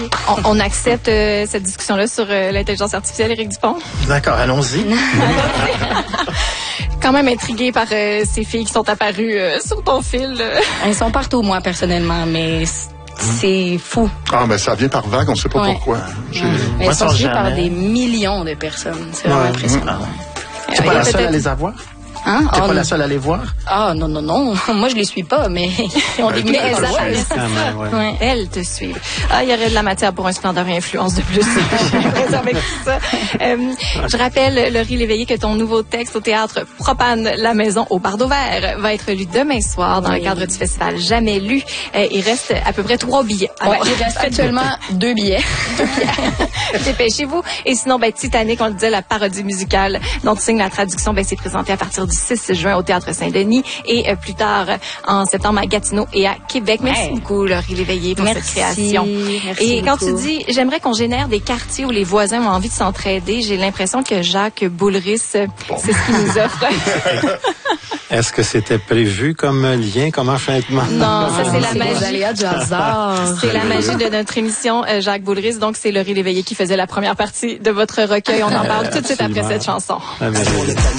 On accepte cette discussion-là sur l'intelligence artificielle, Éric Dupont. D'accord, allons-y. Quand même intrigué par ces filles qui sont apparues sur ton fil. Elles sont partout, moi, personnellement, mais c'est fou. Ah, mais ça vient par vague, on ne sait pas pourquoi. Elles sont suivies par des millions de personnes. C'est vraiment impressionnant. Tu n'es pas la seule à les avoir? Hein? T'es pas la seule à les voir? Ah, non. Moi, je les suis pas, mais on des milliers de followers. Elles te suivent. Ah, il y aurait de la matière pour un splendeur et influence de plus. Avec tout ça. Je rappelle, Laurie Léveillé, que ton nouveau texte au théâtre Propane, la maison au Bardeau Vert va être lu demain soir dans le cadre du festival Jamais lu. Il reste à peu près 3 billets. Alors, il reste actuellement 2 billets. Dépêchez-vous. Et sinon, Titanic, on le disait, la parodie musicale dont tu signes la traduction, c'est présenté à partir du 6 juin au Théâtre Saint-Denis et plus tard en septembre à Gatineau et à Québec. Merci beaucoup, Laurie Léveillé, pour cette création. Merci et quand beaucoup. tu dis, j'aimerais qu'on génère des quartiers où les voisins ont envie de s'entraider, j'ai l'impression que Jacques Boulris, c'est ce qu'il nous offre. Est-ce que c'était prévu comme lien, comme enfantement? Non, ça c'est la magie. Les aléas du hasard. C'est la magie de notre émission, Jacques Boulris. Donc, c'est Laurie Léveillé qui faisait la première partie de votre recueil. On en parle tout de suite après cette chanson.